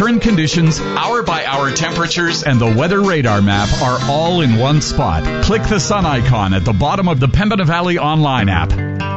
Current conditions, hour-by-hour temperatures, and the weather radar map are all in one spot. Click the sun icon at the bottom of the Pembina Valley online app.